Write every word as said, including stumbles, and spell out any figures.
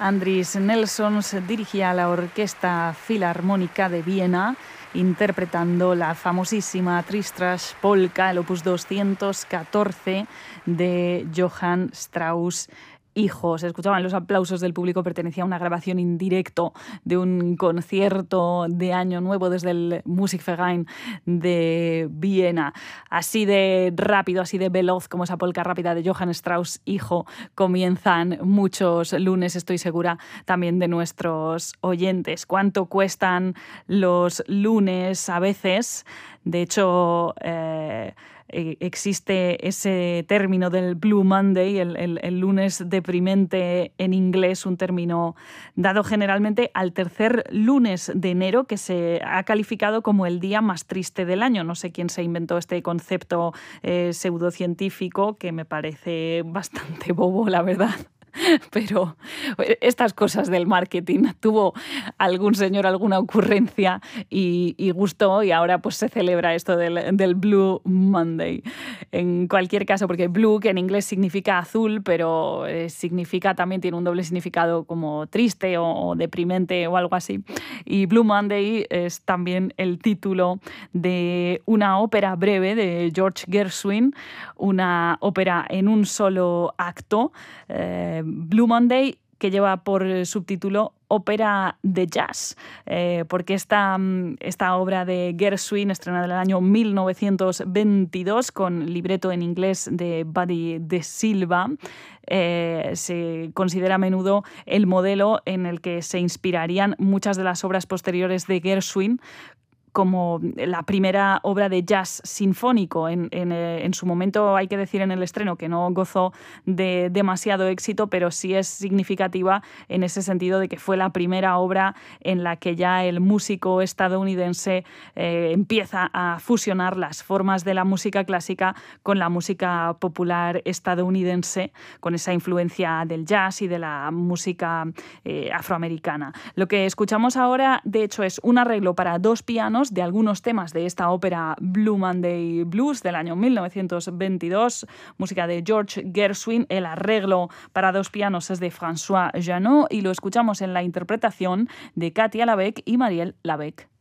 Andris Nelsons dirigía la Orquesta Filarmónica de Viena, interpretando la famosísima Tristrash Polka, el opus doscientos catorce de Johann Strauss hijo. Se escuchaban los aplausos del público, pertenecía a una grabación en directo de un concierto de Año Nuevo desde el Musikverein de Viena. Así de rápido, así de veloz como esa polka rápida de Johann Strauss hijo, comienzan muchos lunes, estoy segura, también de nuestros oyentes. ¿Cuánto cuestan los lunes a veces? De hecho, eh, existe ese término del Blue Monday, el, el, el lunes deprimente en inglés, un término dado generalmente al tercer lunes de enero, que se ha calificado como el día más triste del año. No sé quién se inventó este concepto eh, pseudocientífico, que me parece bastante bobo, la verdad. Pero estas cosas del marketing, tuvo algún señor alguna ocurrencia y, y gustó, y ahora pues se celebra esto del, del Blue Monday. En cualquier caso, porque blue, que en inglés significa azul, pero eh, significa también, tiene un doble significado como triste o, o deprimente o algo así. Y Blue Monday es también el título de una ópera breve de George Gershwin, una ópera en un solo acto, eh, Blue Monday, que lleva por subtítulo Ópera de Jazz, eh, porque esta, esta obra de Gershwin, estrenada en el año mil novecientos veintidós, con libreto en inglés de Buddy De Silva, eh, se considera a menudo el modelo en el que se inspirarían muchas de las obras posteriores de Gershwin, como la primera obra de jazz sinfónico. En, en, en su momento, hay que decir en el estreno, que no gozó de demasiado éxito, pero sí es significativa en ese sentido de que fue la primera obra en la que ya el músico estadounidense eh, empieza a fusionar las formas de la música clásica con la música popular estadounidense, con esa influencia del jazz y de la música eh, afroamericana. Lo que escuchamos ahora, de hecho, es un arreglo para dos pianos de algunos temas de esta ópera Blue Monday Blues del año mil novecientos veintidós, música de George Gershwin. El arreglo para dos pianos es de François Janot y lo escuchamos en la interpretación de Katia Labec y Marielle Labec.